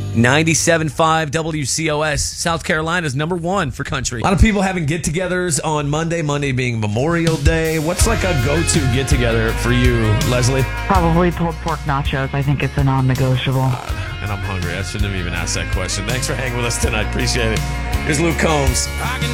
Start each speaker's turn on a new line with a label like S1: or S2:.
S1: 97.5 WCOS, South Carolina's number one for country. A lot of people having get-togethers on Monday being Memorial Day. What's like a go-to get-together for you, Leslie?
S2: Probably pulled pork nachos. I think it's a non-negotiable.
S1: And I'm hungry. I shouldn't have even asked that question. Thanks for hanging with us tonight. Appreciate it. Here's Luke Combs.